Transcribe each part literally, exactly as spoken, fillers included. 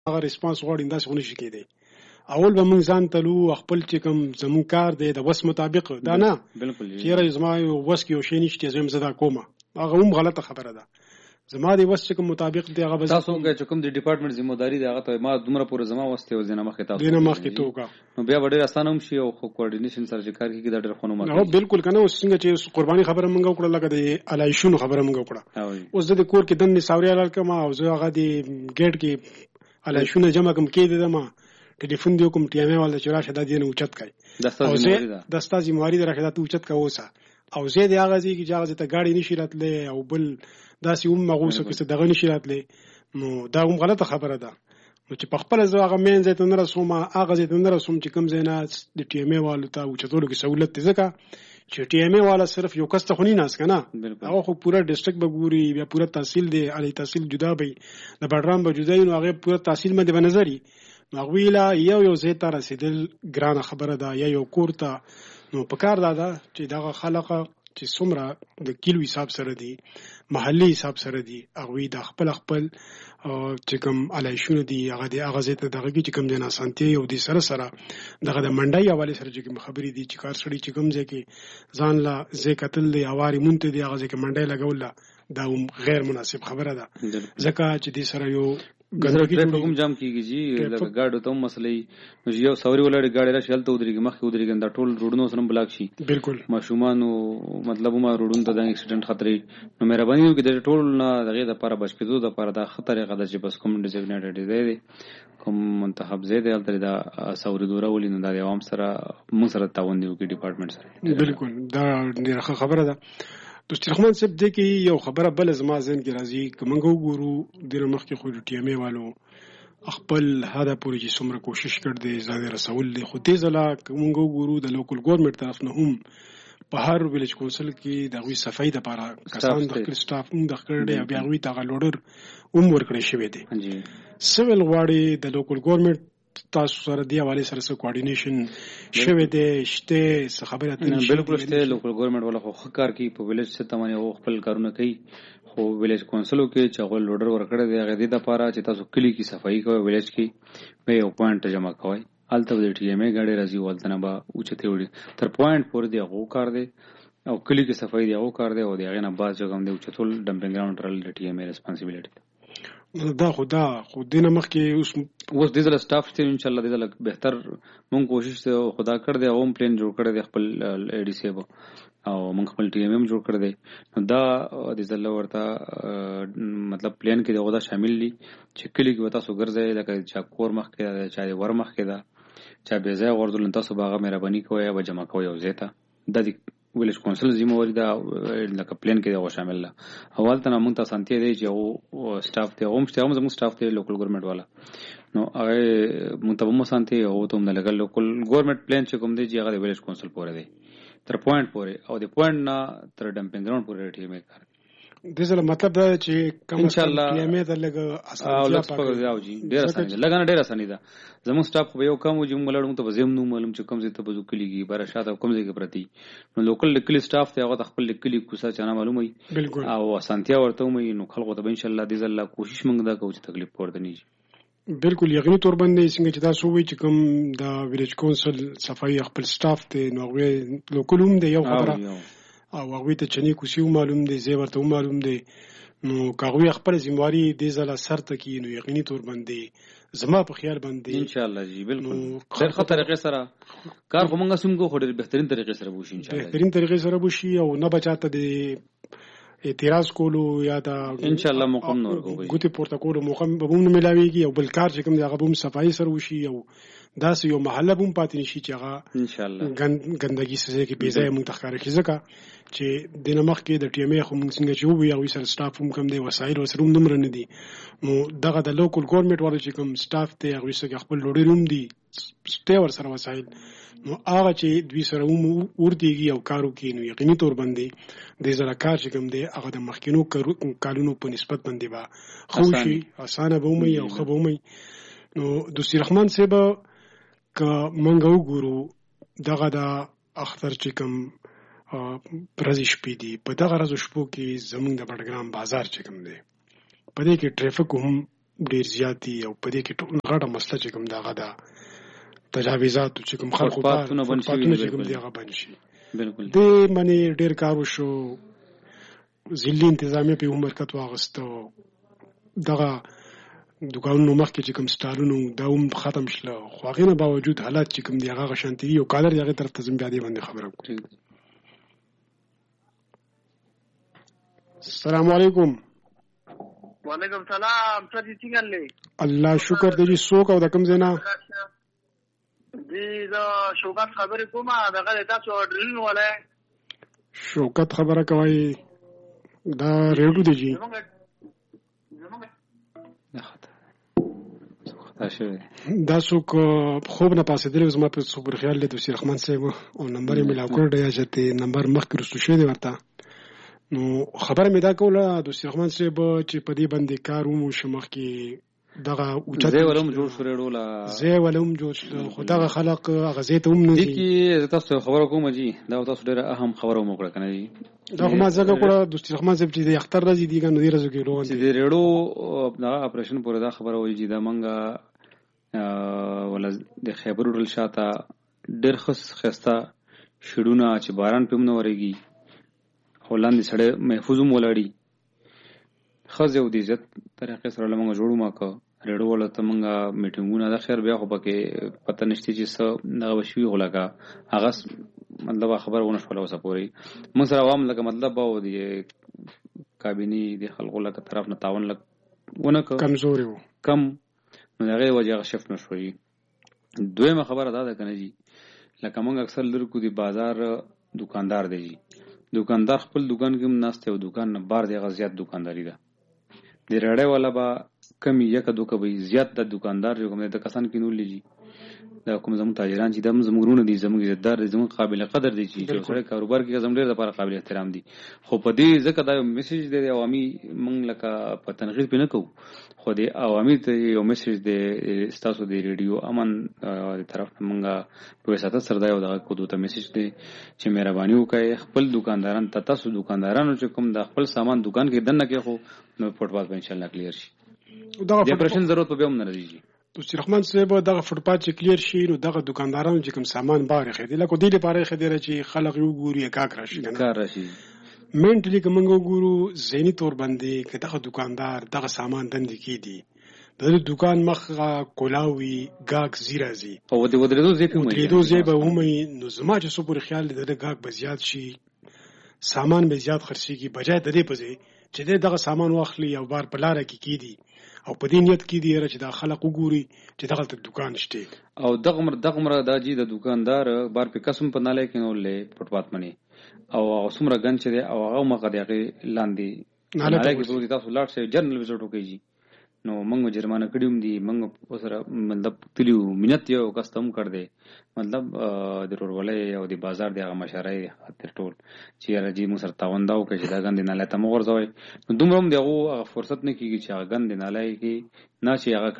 هغه ریسپانس غواړي داسې ونه شي کېدی. اول به موږ ځان ته لو خپل چې کوم زموږ کار دی د وس مطابق دا نه چیرې زما یو وس کې یو شی نشته زم زدا کومه هغه هم غلطه خبره ده. زما دی وس چې کوم مطابق دی هغه تاسو چې کوم د ډپارټمنټ ذمہ داری دی هغه ته ما دومره پورې زما واسطه و زنه مخه تاسو دینه مخه توګه نو بیا ډېر اسانه هم شي او خو کوارډینیشن سره چې کار کیږي دا ډېر خونو مګو. نو بالکل کنه اوس څنګه چې قرباني خبره مونږ وکړه لکه د الایشونو خبره مونږ وکړه اوس د کور کې دنه ساوري لال کما او زه هغه دی ګیټ کې الایشونه جمع کوم کې د ما ټلیفون دی کوم ټیمه والا چې راشه د دې نه اوچت کای دستا ذمہواری ده راشه د اوچت کا اوسه او زه دی هغه ځکه چې هغه ته گاډي نشي راتله او بل داسې هم مغوسه کې څه دغه نشي راتله نو دا هم غلطه خبره ده. نو چې په خپل ځای هغه مین ځای ته نه رسوم هغه ځای ته نه رسوم چې کوم ځای نه د ټي ام ای والو ته اوچتولو کې سہولت دی ځکه چې ټي ام ای والا صرف یو کس ته خو نه ناس کنه هغه خو پورا ډیسټریکټ به ګوري بیا پورا تحصیل دی علی تحصیل جدا به د بډرام به جدا نو هغه پورا تحصیل باندې بنظري نو ویلا یو یو ځای ته رسیدل ګرانه خبره ده یا یو کور ته نو پکار دا ده چې دغه خلک چې څومره د کیلو حساب سره دي محلي حساب سره دي هغه د خپل خپل چې کوم علایشونه دي هغه د هغه ځای ته دغه چې کوم د ناسانتي او د سره سره دغه د منډای حواله سره چې کوم خبرې دي چې کار سړي چې کوم ځای کې ځان لا ځای قتل دی اواري مونته دی هغه ځای کې منډای لګول دا غیر مناسب خبره ده ځکه چې د سره یو ګندګي کوم جام کیږي جی لکه گاډو ته مسلې نو یو سوري ولړ گاډي را شلته ودرېږي مخې ودرېږي دا ټول روډونو سره بلاک شي بالکل ماشومان مطلب ما روډون ته د اکسیډنټ خطرې نو مهرباني وکړئ د ټول نه دغه د لپاره بچ کېدو د لپاره دا خطرې غدا چې بس کوم ډیزګنیټډ دی کوم منتخب زید الته دا سوري دوره ولینو د عوام سره مو سره تعاون دی وکړي ډپارټمنټ سره بالکل دا ډیره خبره ده. دسترخوان صاحب دې کې یو خبره بل زما ذهن کې راځي کومنګ وګورو د مخ کې خو ټي ام ای والو خپل هدا پوری چې څومره کوشش کړ دې ځان رسول دي خو دې ځلا کومنګ وګورو د لوکل ګورنمنت طرف نه هم په هر ویلج کونسل کې د غوي صفای د لپاره کسان د خپل سټاف هم د خړډي بیا غوي تا لوډر هم ورکړی شوی دی سیویل غواړي د لوکل ګورنمنت تاسو سره دی حواله سره سره کوارډینیشن شوه دې شته څه خبره اتنه بالکل شته لوکل ګورنمنت ولا خو کار کوي په ویلج څخه تمانه او خپل کارونه کوي خو ویلج کونسلو کې چې غول لوډر ورکړی دی هغه د لپاره چې تاسو کلی کې صفائی کوئ ویلج کې به یو پوینټ جمع کوئ الته د ټي ام ای غاډي راځي ولته نه با اوچته وړي تر پوینټ پورې دی هغه کار دی او کلی کې صفائی دی هغه کار دی او دی هغه نه باز جوګم دی اوچتول ډمپینګ ګراوند رل د ټي ام ای ریسپانسیبিলিټي دا خدا خو دینه مخ کې اوس اوس د زړه سټاف ته ان شاء الله د زړه بهتر مونږ کوشش ته خدا کړ دی او پلان جوړ کړ دی خپل ای ډي سی او مونږ خپل ټي ام ایم جوړ کړ دی دا د زړه ورته مطلب پلان کې دغه شامل دي چې کلی کې وتا سو ګرځي لکه چا کور مخ کې دا چا ور مخ کې دا چا به ځای ورزول تاسو باغه مهرباني کوی او جمع کوی او زیته د ویلج کونسل ذمہ واری دا لکه پلان کې دا شامل لا اول ته مونږ ته سانتي دی چې او سټاف ته هم سټاف زموږ سټاف ته لوکل ګورنمنت والا نو هغه مونږ ته مو سانتي او ته هم لګل لوکل ګورنمنت پلان چې کوم دی چې هغه د ویلج کونسل پورې دی تر پوینټ پورې او د پوینټ نه تر ډمپینګ ګراوند پورې ټی مې کار د زله مطلب دا چې کوم ان شاء الله ټی ام ای ته لګ اسانتیا پکې راو جی ډیر اسانه لګانه ډیر اسانه ده زموږ سټاف خو یو کم و چې موږ لړم ته زم نو معلوم چې کوم ځای ته بزو کلیږي بار شاته کوم ځای کې پرتی نو لوکل لیکل سټاف ته هغه خپل لیکلي کوسه چانه معلومي او اسانتیا ورته مې نو خلکو ته ان شاء الله د زله کوشش موږ دا کوو چې تکلیف پورته نه بالکل یقیني تور باندې څنګه چې تاسو وایي چې کوم د ویلج کونسل صفای خپل سټاف ته نو لوکل هم دی یو خبره او هغه ته چني کوسي معلوم دی زی ورته معلوم دی نو کاغوی خپل ذمہواری دې زله سر ته کی نو یقیني تور باندې زما په خیال باندې ان شاء الله جی بالکل ډېر ښه طریقې سره کار کومه سم کو خو ډېر بهترین طریقې سره وشي ان شاء الله بهترین طریقې سره وشي او نه بچاته د اعتراض کولو یا دا ان شاء الله مقام نور کوي ګوتې پورته کولو مقام به هم ملاويږي او بل کار چې کوم دی هغه هم صفائی سره وشي او داس یو محله هم پاتې نشي چې هغه ان شاء الله ګندګي سره کې بیځای مونږ تخکار کی ځکه چې د نمخ کې د ټی ام ای خو مونږ څنګه چې وو یو سره سټاف هم کم دی وسایل وسره هم دومره نه دي نو دغه د لوکل ګورنمنت والو چې کوم سټاف ته هغه سره خپل لوډر هم دي سټه ور سره وسایل نو هغه چې دوی سره هم ورتيږي او کارو کې نو یقیني تور باندې د زړه کار چې کوم دی هغه د مخکینو کارونو په نسبت باندې با خوشي اسانه به ومي او خو به ومي نو دوستی رحمان صاحب که منګه وګورو دغه د اختر چې کوم پرځ شپې دي په دغه ورځو شپو کې زمونږ د بډګرام بازار چې کوم دی په دې کې ټریفیک هم ډیر زیات دي او په دې کې ټول غټه مسله چې کوم دغه ده تجاوزات چې کوم خلکو ته فوټپاتونه چې کوم دغه بند شي بالکل دې باندې ډیر کار وشو ځلي انتظامیه په عمر کتو واغستو دغه دکانونو مخکې چې کوم سټالونو دا هم ختم شله خو هغې نه باوجود حالات چې کوم دی هغه شانتي دي او کالر هغې طرف ته ځم بیا دې باندې خبره وکړو السلام علیکم وعلیکم سلام څه دي څنګه لې الله شکر دی څوک او د کوم ځای نه دی دا شوکت خبرې کومه دغه تاسو ډرین ولای شوکت خبره کوي دا ریډو دی جی دا څوک خوب نه پاسېدلی زما په صبر خیال دی دوسي رحمان صاحب او نمبر یې ملاو کړی دی چې نمبر مخکې رسو شوی دی ورته نو خبره مې دا کوله دوسي رحمان صاحب چې په دې باندې کار وموشه مخکې دغه اوچت زه ولوم جوړ شو ریډو لا زه ولوم جوړ شو خو دغه خلق هغه زه ته هم نه دي دي تاسو خبره کوم جی دا تاسو ډیره اهم خبره مو کړه کنه جی دا خو ما ځکه کړه دوسي رحمان صاحب چې د اختر راځي دي کنه دې راځي کې روان دي د ریډو دا اپریشن پورې دا خبره وایي چې دا منګه ولا د خیبر ورل شاته ډېر خص خسته شډونه چې باران پم نه وريږي هولند سړی محفوظ مولاړي خزه او د عزت طریقې سره لمغه جوړو ماکه ریډو ولا تمنګه میټینګونه د خیر بیا خو پکې پته نشته چې څه نه وشوي غلګه هغه مطلب خبرونه شول اوسه پوری موږ سره عوام لکه مطلب او دی کابینی د خلکو لکه طرف نه تاون لک ونه کمزوري وو کم نو هغه وجه شفت نشوي دویمه خبره دا ده کنه جی لکه موږ اکثر لرو دی بازار دکاندار دی جی دکاندار خپل دکان کې مناسته او دکان نه بار دی غزيات دکانداری ده د رړې والا با کمی یک دوکه به زیات د دکاندار جو کوم د کسان کې نو لږی دا کوم زمو تاجران چې د زمورونه دي زمو عزتدار دي زمو قابل قدر دي چې سره کاروبار کې زمو ډېر لپاره قابل احترام دي خو په دې ځکه دا میسج دی عوامي مونږ لکه په تنقید پنه کوو خو د عوامي ته یو میسج دی تاسو د ریډیو امن د طرف مونږه په وساته سره دا یو دغه کوو ته میسج دی چې مهرباني وکړئ خپل دکانداران ته تاسو دکاندارانو چې کوم د خپل سامان دکان کې دنه کې خو نو فوټبال به ان شاء الله کلیر شي دا اپریشن ضرورت به هم نه راځي دوسي رحمان صاحب دغه فوټپات چې کلیر شي نو دغه دکاندارانو چې کوم سامان بار خېدل لکه دې لپاره خېدل چې خلک یو ګوري کاک راشي کنه کار راشي منټلی کوم ګورو زینی تور باندې که دغه دکاندار دغه سامان دند کی دي د دکان مخه کولاوي گاګ زیرازي او د ودرېدو زی په مې ودرېدو زی به ومه نو زما چې سپور خیال د گاګ به زیات شي سامان به زیات خرڅيږي بجای د دې پځې چې دغه سامان واخلي او بار پلاره کې کی دي او په دې نیت کې دی چې دا خلک وګوري چې دغه دکان شته او دغه مر دغه مر د جی د دکاندار بار په قسم په ناله کې نو لې پټپات منی او څومره غن چې او هغه مخه دغه لاندې ناله کې دوی تاسو لاړ شي جنرال وزټ وکړي نو موږ جرمانه کړیوم دي موږ سره مطلب تلیو منت یو کستم کړ دې مطلب د رورولې او د بازار دغه مشارای خاطر ټول چې راځي مو سره تاونداو کې دا غند نه لته مو ورځوي نو دومره دغه فرصت نه کیږي چې هغه غند نه لای کې نه چې هغه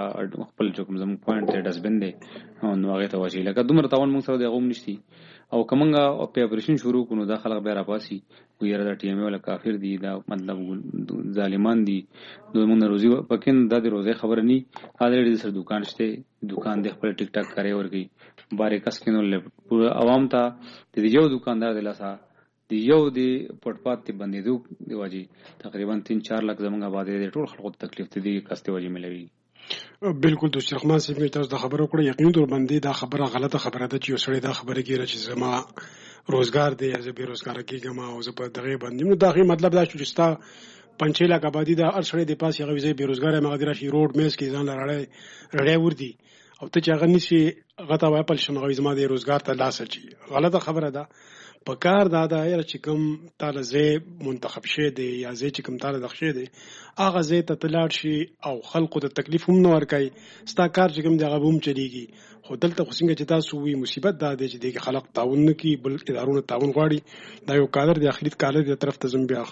خپل چوکم زمو پوینټ ته ډسبن دي نو هغه ته واشي لکه دومره تاون موږ سره دغه نشتی او کومنګا په اپریشن شروع کونو دا خلک بیا را پاسي ویره د ټي ام ولا کافر دي دا مطلب ظالمان دي دوی مونږ روزي پکین د دې روزه خبر ني الریډي سر دکان شته دکان د خپل ټیک ټاک کوي ورګي بارے کس کینو پورا عوام ته د یو دکاندار د لاسه د یو دی پټپات تی بندیدو دی واجی تقریبا تین چار لک زمونږ آباد دي ټول خلکو تکلیف دي کسته واجی ملوي بالکل دوسي رحمان صاحب تاسو دا خبره کړې یقین تر باندې دا خبره غلطه خبره ده چې وسړی دا خبره کوي چې زما روزګار دی یا زه بیروزګار کېږم او زه په دغه باندې نو دا غي مطلب دا چې ستا پنځه لک آبادی دا ارشړې د پاس یغه ویزه بیروزګار مغدر شي روډ میز کې ځان لړړې رړې وردی او ته چې هغه نشي غته وای په شنغوي زما د روزګار ته لاس اچي غلطه خبره ده په کار دا دا یره چې کوم تعالی زه منتخب شه دی یا زه چې کوم تعالی دښه دی اغه زه ته تلاړ شي او خلقو د تکلیف هم نور کوي ستا کار چې کوم دغه بوم چلیږي خو دلته خو څنګه چې تاسو وی مصیبت دا دی چې دغه خلق تعاون نه کوي بل ادارونو تعاون غواړي دا یو کادر د اخریت کالر دی طرف ته زم بیا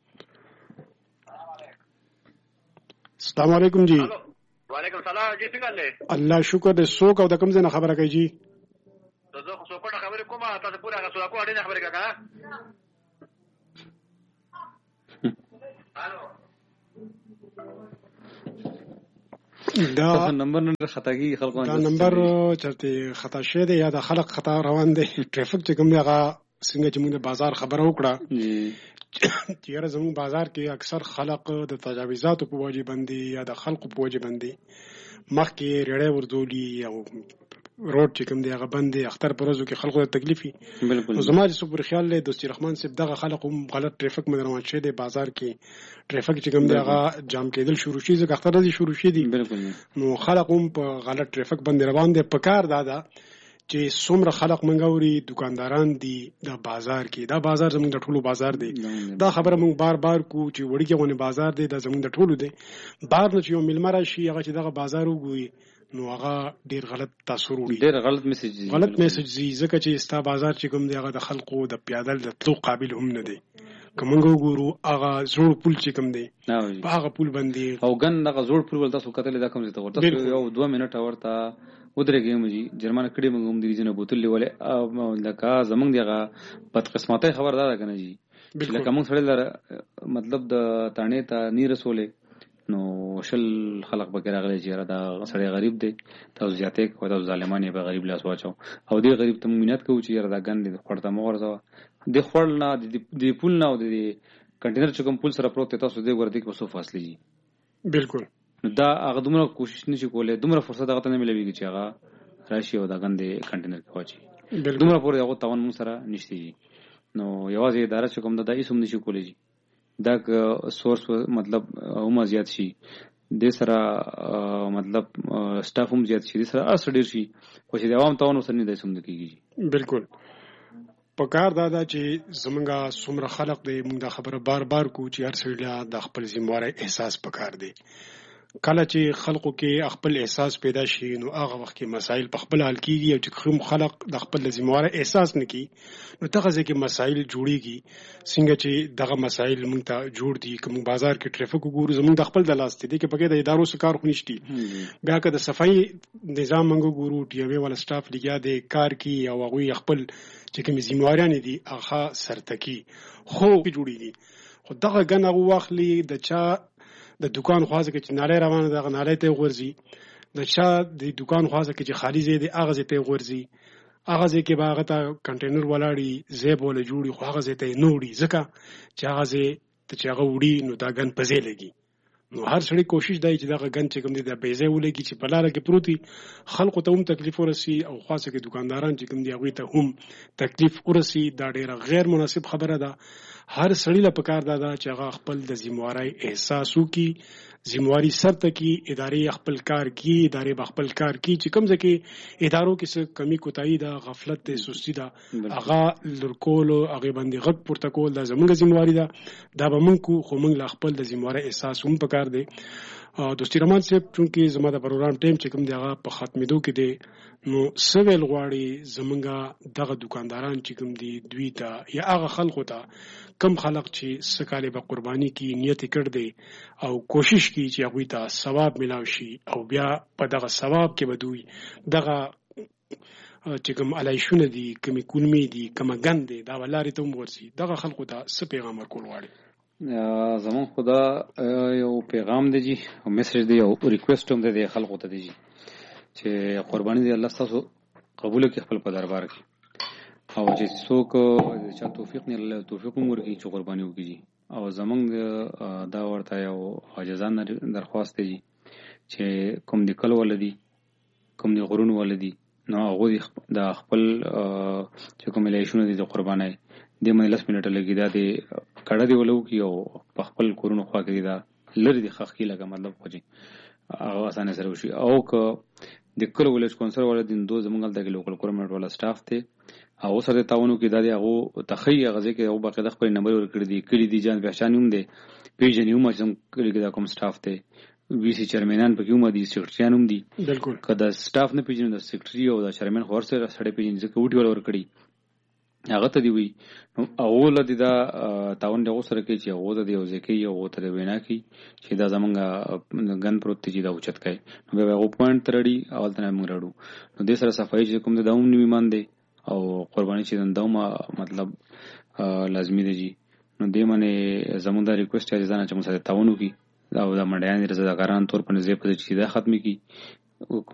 السلام علیکم جی وعلیکم السلام جی څنګه لې الله شکر دې سوک او د کوم ځای خبره کوي جی زه خو څه کومه خبره کومه تاسو پورا غوښتل کوم اړینه خبره کاکا الو دا نمبر نه خطاګي خلکو دا نمبر چرته خطا شه دی یا د خلک خطا روان دی ټریفیک چې کوم دی هغه څنګه چې موږ د بازار خبره وکړه چې زموږ بازار کې اکثر خلک د تجاوزاتو په وجه باندې یا د خلکو په وجه باندې مخکې ریړې ورزولي او روډ چې کوم دی هغه باندې اختر پروزو کې خلکو ته تکلیفي بالکل زما چې صبر خیال له دوستي رحمان صاحب دغه خلک هم غلط ټریفیک مې روان شه دی بازار کې ټریفیک چې کوم دی هغه جام کېدل شروع شي ځکه اختر دې شروع شي دي بالکل نو خلک هم په غلط ټریفیک باندې روان دي په کار دادا چې څومره خلک منګوري دکانداران دي د بازار کې دا بازار زموږ د ټولو بازار دی دا خبره موږ بار بار کو چې وړي کې ونه بازار دی دا زموږ د ټولو دی بار نه چې یو ملمر شي هغه چې دغه بازار وګوي نو هغه ډیر غلط تاثیر وړي ډیر غلط میسج غلط میسج زی ځکه چې ستا بازار چې کوم دی هغه د خلکو د پیادل د تلو قابل هم نه دی کومنګو ګورو هغه زوړ پول چې کوم دی په هغه پول باندې او ګن هغه زوړ پول ول تاسو کتل دا کوم ځای ته ورته یو دوه منټه ورته ودرېږي مې جرمانه کړي موږ هم د ریزنه بوتل ولې لکه زمونږ دغه بد قسمتۍ خبردار کنه جی لکه موږ سره مطلب د تانه ته نی رسولې نو شل خلق به راغلي چې دا سړی غریب دی تاسو زیاته کوي تاسو ظالمانه به غریب لاس واچو او دی غریب ته مینت کوي چې دا ګن دی خړته مو ورځو د خړل نه د پول نه او د کنټینر چې کوم پول سره پروت تاسو دې ورته کې وسو فاصله جی بالکل دا هغه دومره کوشش نشي کولای دومره فرصت هغه ته نه ملويږي چې هغه راشي او دا غندې کنټینر کې واچي دومره پورې هغه تاون مون سره نشته نو یوازې اداره چې کوم دا دای سم نشي کولای دا سورس مطلب هم زیات شي د سره مطلب سټاف هم زیات شي د سره اصل ډیر شي خو چې د عوام تاون سره نه دای سم کیږي بالکل پکار دا دا چې زمونږه څومره خلق دی موږ دا خبره بار بار کو چې هر سړی د خپل ذمہواری احساس پکار دی کله چې خلقو کې خپل احساس پیدا شي نو هغه وخت کې مسائل په خپل حل کیږي او چې کوم خلق د خپل ذمہواری احساس نکي نو دغه ځکه مسائل جوړيږي څنګه چې دغه مسائل موږ ته جوړ دي کوم بازار کې ټریفیک وګورو زموږ د خپل د لاس ته دي کې پکې د ادارو سره کار خونشتي بیا که د صفائی نظام موږ ګورو ټي ام ول سټاف لګیا دی کار کوي او هغه خپل چې کوم ذمہواران دي هغه سرتکی خو جوړيږي خو دغه غنغه واخلي د چا د دکان خوازه کې چې ناله روانه ده ناله ته ورزي د چا د دکان خوازه کې چې خالی زی دی اغه ته ورزي اغه ځکه باغ ته کنټینر ولاړی زیب ول جوړي خو اغه ته نوړي ځکه چې اغه ته چې هغه وړي نو دا غن پځې لګي نو هر سړی کوشش دی چې دا غن چې کوم دی د بیزه ولګي چې په لار کې پروتي خلکو ته هم تکلیف ورسي او خاصه کې دکانداران چې کوم دی هغه ته هم تکلیف ورسي دا ډیره غیر مناسب خبره ده هر سړی له پکار دادا چې هغه خپل د ذمہواری احساس وکي ذمہواری سره کی ادارې خپل کار کی ادارې خپل کار کی چې کوم ځکه ادارو کې څه کمی کوتاهی ده غفلت ده سستی ده هغه لړکول هغه باندې غټ پروتکول د زمونږ ذمہواری ده دا به مونږ خو مونږ له خپل د ذمہواری احساس هم پکار دی دوستي رحمان صاحب چونکی زما د پروګرام ټیم چې کوم دی هغه په ختمېدو کې دی نو سویل غواړي زمونږه دغه دکانداران چې کوم دی دوی ته یا هغه خلکو ته کم خلق چې سکاله به قرباني کی نیت کړ دی او کوشش کی چې هغه ته ثواب ملاو شي او بیا په دغه ثواب کې بدوي دغه چې کوم علایشونه دي کومې کولمې دي کومه ګندې دا ولاري ته ورسي دغه خلکو ته څه پیغام ورکول غواړي زمون خدا یو پیغام دی جی او میسج دی او ریکوست هم دی خلکو ته دی جی چې قرباني دی الله تاسو قبول کړي خپل په دربار کې او چې څوک چې توفیق نه الله توفیق مور کې چې قرباني وکړي او زمونږ دا ورته یو عاجزانه درخواست دی چې کوم دی کل ولدي کوم دی غرون ولدي نو هغه د خپل چې کوم لایشونه دي د قربانای د مې لس منټه لګی دا دی کړه دی ولو کې او په خپل کورونو خوا کې دا لری د خخکی لګه مطلب خوږي هغه اسانه سره وشي او که د کل ولج کونسل ولدین دو زمونږ د لوکل کورمنټ ولا سټاف ته او سره تاونو کې دا دی هغه تخی غزه کې او باقاعده خپل نمبر ورکړي دي کلی دي جان پہچانوم دي پیژنې هم چې کلی کې دا کوم سټاف ته وی سی چیرمنان په کومه دي سیکریټریان هم دي بالکل کدا سټاف نه پیژنې د سیکریټری او د چیرمن خور سره سړی پیژنې چې کوټي ول ورکړي هغه ته دی وی نو اول د دا تاون د اوسره کې چې هغه د یو ځکه یو ته وینا کوي چې دا زمونږ غن پروت چې دا اوچت کوي نو به هغه پوینټ ترړي اول ته موږ راړو نو د سره صفای چې کوم د داوم نیو مان دی او قرباني چې داوم مطلب لازمي دی نو دې باندې زمونږ د ریکوست چې ځان چې موږ سره تاون وکړي او د مډیان رضاکاران تور په نزه په چې دا ختمي کی